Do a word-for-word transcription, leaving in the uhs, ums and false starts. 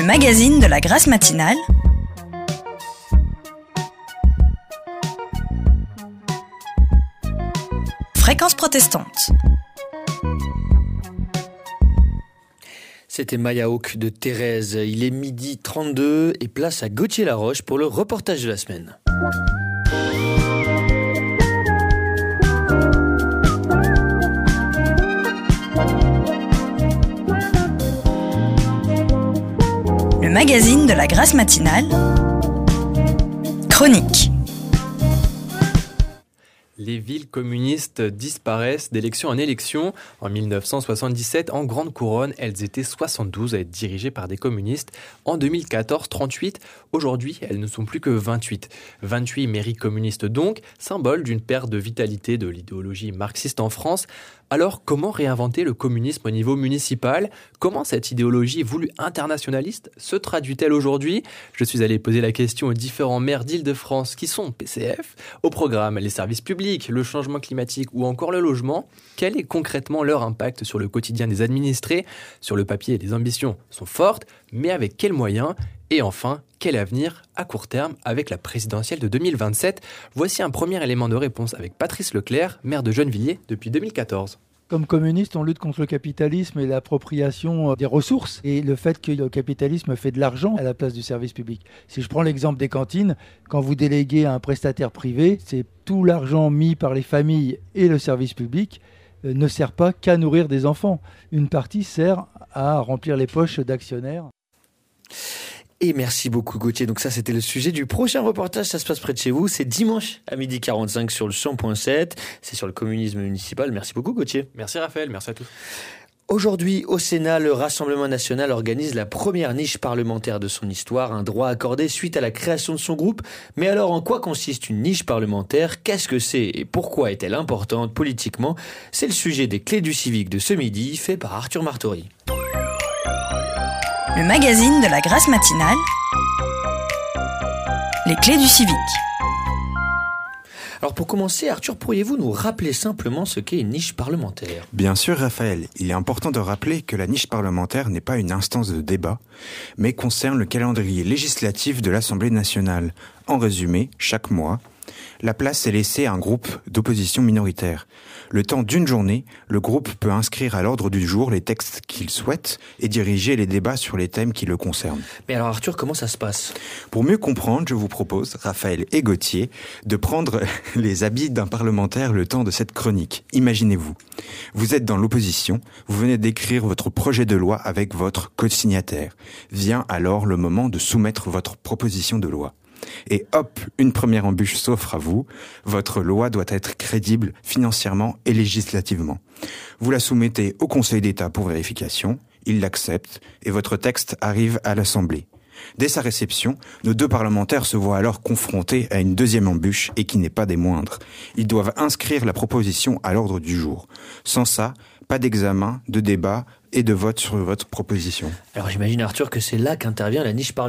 Le magazine de la Grâce matinale, Fréquence protestante. C'était Maya Hawk de Thérèse. Il est midi trente-deux et place à Gauthier Laroche pour le reportage de la semaine. Le magazine de la Grâce matinale, chronique. Les villes communistes disparaissent d'élection en élection. En mille neuf cent soixante-dix-sept, en Grande Couronne, elles étaient soixante-douze à être dirigées par des communistes. En deux mille quatorze, trente-huit. Aujourd'hui, elles ne sont plus que vingt-huit. vingt-huit mairies communistes donc, symbole d'une perte de vitalité de l'idéologie marxiste en France. Alors, comment réinventer le communisme au niveau municipal ? Comment cette idéologie voulue internationaliste se traduit-elle aujourd'hui ? Je suis allé poser la question aux différents maires d'Île-de-France qui sont P C F. Au programme, les services publics, le changement climatique ou encore le logement. Quel est concrètement leur impact sur le quotidien des administrés ? Sur le papier, les ambitions sont fortes, mais avec quels moyens ? Et enfin, quel avenir à court terme avec la présidentielle de deux mille vingt-sept ? Voici un premier élément de réponse avec Patrice Leclerc, maire de Gennevilliers depuis deux mille quatorze. Comme communiste, on lutte contre le capitalisme et l'appropriation des ressources et le fait que le capitalisme fait de l'argent à la place du service public. Si je prends l'exemple des cantines, quand vous déléguez à un prestataire privé, c'est tout l'argent mis par les familles et le service public euh, ne sert pas qu'à nourrir des enfants. Une partie sert à remplir les poches d'actionnaires. Et merci beaucoup Gauthier. Donc ça c'était le sujet du prochain reportage, ça se passe près de chez vous, c'est dimanche à midi quarante-cinq sur le cent point sept, c'est sur le communisme municipal. Merci beaucoup Gauthier. Merci Raphaël, merci à tous. Aujourd'hui, au Sénat, le Rassemblement national organise la première niche parlementaire de son histoire, un droit accordé suite à la création de son groupe. Mais alors, en quoi consiste une niche parlementaire ? Qu'est-ce que c'est et pourquoi est-elle importante politiquement ? C'est le sujet des Clés du civique de ce midi, fait par Arthur Martori. Le magazine de la Grâce matinale, les Clés du civique. Alors pour commencer, Arthur, pourriez-vous nous rappeler simplement ce qu'est une niche parlementaire ? Bien sûr, Raphaël. Il est important de rappeler que la niche parlementaire n'est pas une instance de débat, mais concerne le calendrier législatif de l'Assemblée nationale. En résumé, chaque mois, la place est laissée à un groupe d'opposition minoritaire. Le temps d'une journée, le groupe peut inscrire à l'ordre du jour les textes qu'il souhaite et diriger les débats sur les thèmes qui le concernent. Mais alors Arthur, comment ça se passe ? Pour mieux comprendre, je vous propose, Raphaël et Gauthier, de prendre les habits d'un parlementaire le temps de cette chronique. Imaginez-vous, vous êtes dans l'opposition, vous venez d'écrire votre projet de loi avec votre co-signataire. Vient alors le moment de soumettre votre proposition de loi. Et hop, une première embûche s'offre à vous. Votre loi doit être crédible financièrement et législativement. Vous la soumettez au Conseil d'État pour vérification, il l'accepte et votre texte arrive à l'Assemblée. Dès sa réception, nos deux parlementaires se voient alors confrontés à une deuxième embûche et qui n'est pas des moindres. Ils doivent inscrire la proposition à l'ordre du jour. Sans ça, pas d'examen, de débat et de vote sur votre proposition. Alors j'imagine Arthur que c'est là qu'intervient la niche parlementaire.